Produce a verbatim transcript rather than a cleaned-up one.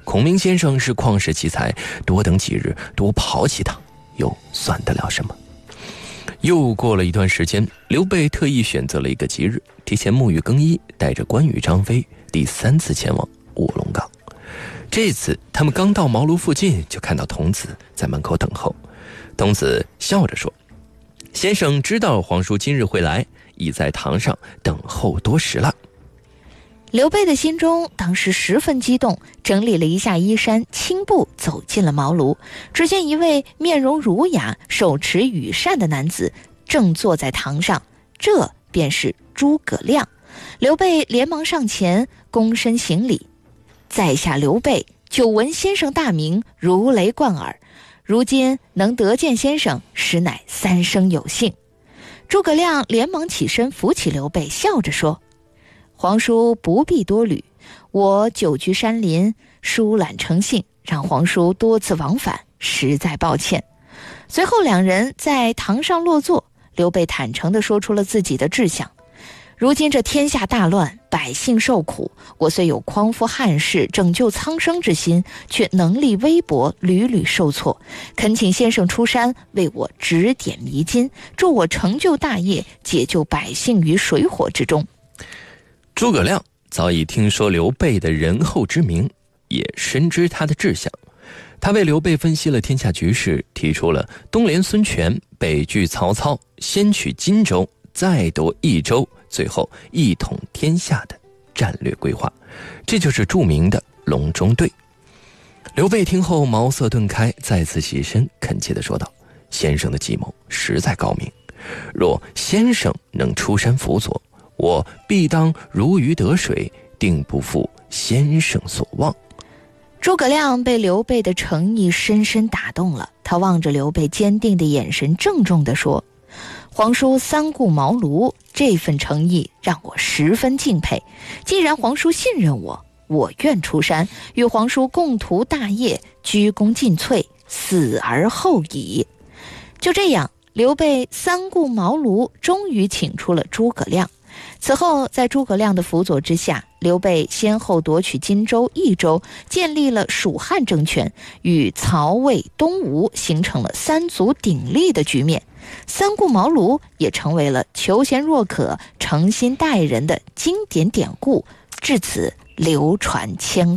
孔明先生是旷世奇才，多等几日，多跑几趟，又算得了什么？又过了一段时间，刘备特意选择了一个吉日，提前沐浴更衣，带着关羽、张飞第三次前往卧龙岗。这次他们刚到茅庐附近，就看到童子在门口等候。童子笑着说：“先生知道皇叔今日会来，已在堂上等候多时了。” 刘备的心中当时十分激动，整理了一下衣衫，轻步走进了茅庐。只见一位面容儒雅、手持羽扇的男子正坐在堂上，这便是诸葛亮。刘备连忙上前躬身行礼：“在下刘备，久闻先生大名，如雷贯耳，如今能得见先生，实乃三生有幸。”诸葛亮连忙起身扶起刘备，笑着说：“皇叔不必多虑，我久居山林，疏懒成性，让皇叔多次往返，实在抱歉。”随后两人在堂上落座，刘备坦诚地说出了自己的志向：“如今这天下大乱，百姓受苦，我虽有匡扶汉室、拯救苍生之心，却能力微薄，屡屡受挫。恳请先生出山，为我指点迷津，助我成就大业，解救百姓于水火之中。” 诸葛亮早已听说刘备的仁厚之名，也深知他的志向。他为刘备分析了天下局势，提出了东连孙权，北拒曹操，先取荆州，再夺益州，最后一统天下的战略规划。这就是著名的隆中对。刘备听后茅塞顿开，再次起身恳切地说道：“先生的计谋实在高明，若先生能出山辅佐，我必当如鱼得水，定不负先生所望。” 诸葛亮被刘备的诚意深深打动了，他望着刘备坚定的眼神，郑重地说：“皇叔三顾茅庐，这份诚意让我十分敬佩。既然皇叔信任我，我愿出山，与皇叔共图大业，鞠躬尽瘁，死而后已。”就这样，刘备三顾茅庐，终于请出了诸葛亮。此后在诸葛亮的辅佐之下，刘备先后夺取荆州、益州，建立了蜀汉政权，与曹魏、东吴形成了三足鼎立的局面。三顾茅庐也成为了求贤若渴、诚心待人的经典典故，至此流传千古。